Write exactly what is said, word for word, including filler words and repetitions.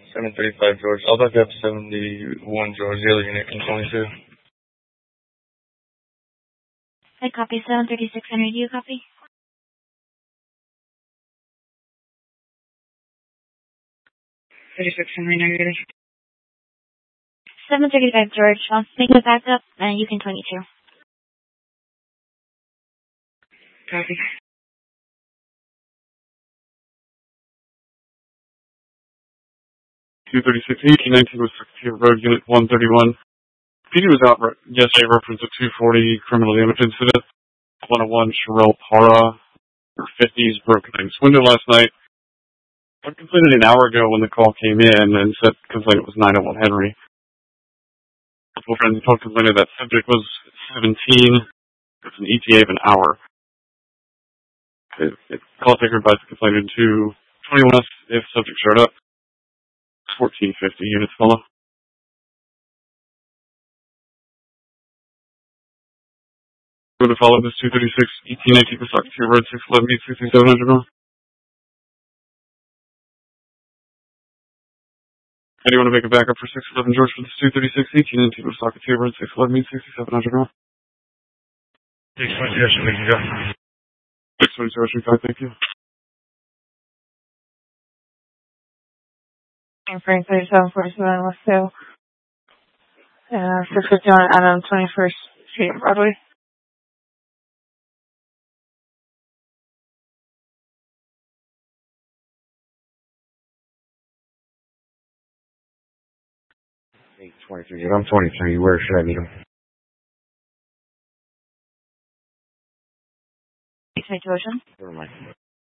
seven thirty-five George. I'll back up seventy-one George, the other unit in twenty-two. I copy seven thirty-six Henry. Do you copy? thirty-six Henry, negative. seven thirty-five George. I'll make a backup and you can twenty-two. Copy. two thirty-six, eighteen nineteen was Secretary Road, Unit one thirty-one. P D was out re- yesterday, reference a two forty criminal damage incident. one oh one Sherelle Para, her fifties, broke a nice window last night. I completed an hour ago when the call came in and said complainant was nine oh one Henry. Multiple friends told complainant that subject was seventeen. It's an E T A of an hour. It, it, call taker advised the complainant to twenty-one S if subject showed up. fourteen fifty units follow. Going to follow this two thirty-six, eighteen nineteen for Secretary Road, six eleven, eight sixty-seven hundred north. How do you want to make a backup for six eleven George for this two thirty-six, eighteen nineteen for Secretary Road, six eleven, eight sixty-seven hundred north? six twenty, we can go. six twenty, five, thank you. I'm Frank thirty-seven forty-seven West Hill. Uh, six fifty-one Adam twenty-first Street, Broadway. eight twenty-three, I'm twenty-three. Where should I meet him? Situation. Where am I?